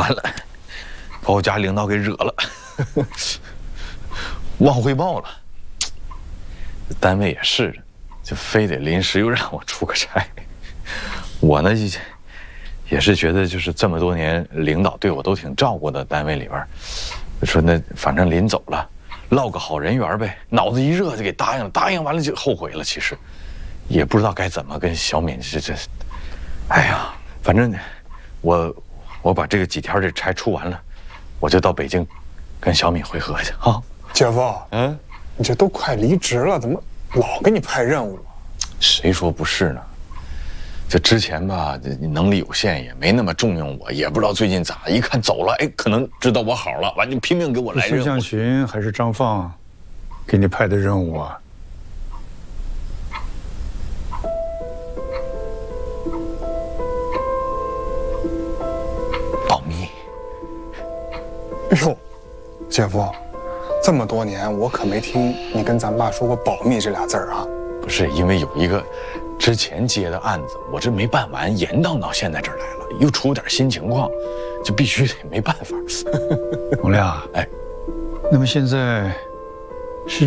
完了，把我家领导给惹了，忘汇报了。单位也是的，就非得临时又让我出个差。我呢也是觉得，就是这么多年领导对我都挺照顾的，单位里边，说那反正临走了，落个好人缘呗。脑子一热就给答应了，答应完了就后悔了。其实也不知道该怎么跟小敏这，哎呀，反正我把这几天这差出完了，我就到北京跟小敏会合去啊。 姐夫，你这都快离职了，怎么老给你派任务啊？ 谁说不是呢？这之前吧，能力有限，也没那么重用我，也不知道最近咋，一看走了，哎，可能知道我好了，完就拼命给我来任务。 是向群还是张放给你派的任务啊？ 保密。 哎呦，姐夫，这么多年我可没听你跟咱爸说过保密这俩字儿啊。 不是因为有一个之前接的案子，我这没办完，延到现在这儿来了，又出点新情况，就必须得没办法。 洪亮， 哎， 那么现在